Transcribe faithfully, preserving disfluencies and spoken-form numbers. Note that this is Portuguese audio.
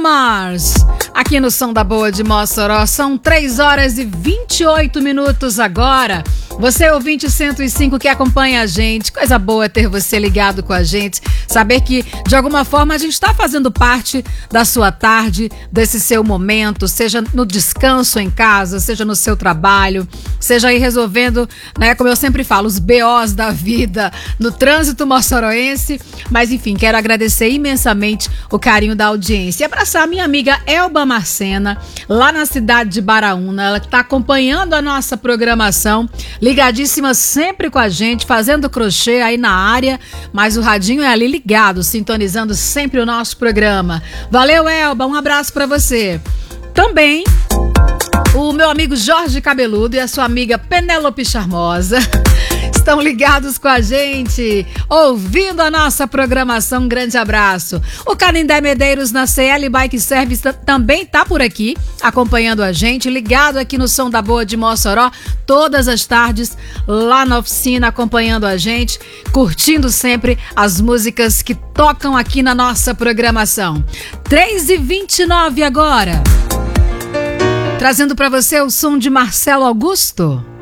Mars, aqui no Som da Boa de Mossoró. São três horas e vinte e oito minutos agora. Você, ouvinte cento e cinco que acompanha a gente, coisa boa ter você ligado com a gente, saber que de alguma forma a gente está fazendo parte da sua tarde, desse seu momento, seja no descanso em casa, seja no seu trabalho, seja aí resolvendo, né, como eu sempre falo, os B Os da vida no trânsito moçoroense. Mas enfim, quero agradecer imensamente o carinho da audiência e abraçar a minha amiga Elba Marcena, lá na cidade de Baraúna. Ela que está acompanhando a nossa programação, ligadíssima sempre com a gente, fazendo crochê aí na área, mas o radinho é ali ligado, sintonizando sempre o nosso programa. Valeu, Elba, um abraço para você. Também o meu amigo Jorge Cabeludo e a sua amiga Penélope Charmosa estão ligados com a gente, ouvindo a nossa programação. Um grande abraço. O Canindé Medeiros na C L Bike Service também tá por aqui, acompanhando a gente, ligado aqui no Som da Boa de Mossoró, todas as tardes, lá na oficina, acompanhando a gente, curtindo sempre as músicas que tocam aqui na nossa programação. três e vinte e nove agora. Trazendo para você o som de Marcelo Augusto.